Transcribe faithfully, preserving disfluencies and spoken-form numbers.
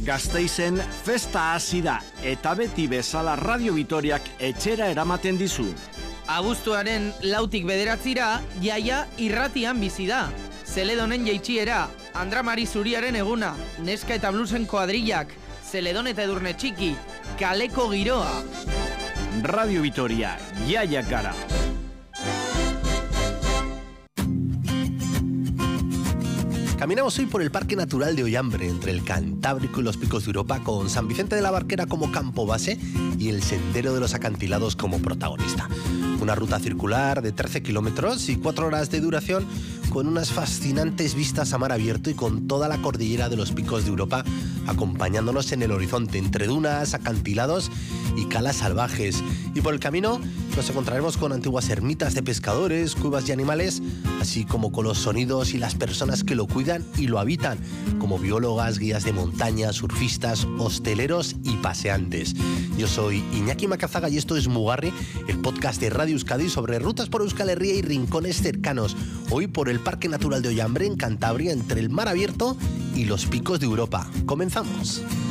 Gasteizen festa hasi da eta beti bezala Radio Vitoriak etxera eramaten dizu. Abuztuaren lautik bederatzira, jaia irratian bizi da. Zeledonen jaitsiera, Andra Mari Zuriaren eguna, Neska eta Bluesen kuadrillak, Zeledon eta Edurne Txiki, kaleko giroa. Radio Vitoria, jaiak gara. Caminamos hoy por el Parque Natural de Ollambre, entre el Cantábrico y los Picos de Europa, con San Vicente de la Barquera como campo base y el Sendero de los Acantilados como protagonista. Una ruta circular de trece kilómetros y cuatro horas de duración, con unas fascinantes vistas a mar abierto y con toda la cordillera de los Picos de Europa acompañándonos en el horizonte, entre dunas, acantilados y calas salvajes. Y por el camino nos encontraremos con antiguas ermitas de pescadores, cuevas y animales, así como con los sonidos y las personas que lo cuidan y lo habitan, como biólogas, guías de montaña, surfistas, hosteleros y paseantes. Yo soy Iñaki Macazaga y esto es Mugarri, el podcast de Radio Euskadi sobre rutas por Euskal Herria y rincones cercanos. Hoy por el Parque Natural de Ollambre, en Cantabria, entre el mar abierto y los Picos de Europa. Comenzamos.